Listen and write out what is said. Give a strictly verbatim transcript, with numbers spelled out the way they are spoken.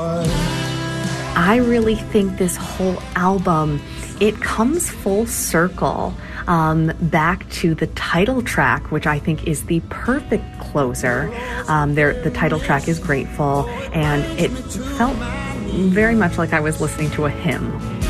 I really think this whole album, it comes full circle um, back to the title track, which I think is the perfect closer. Um, there, the title track is Grateful, and it felt very much like I was listening to a hymn.